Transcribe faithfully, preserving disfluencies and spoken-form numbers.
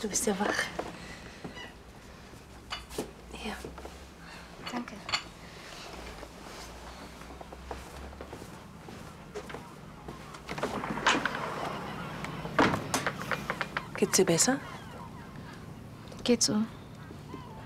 Du bist ja wach. Hier. Danke. Geht's dir besser? Geht so.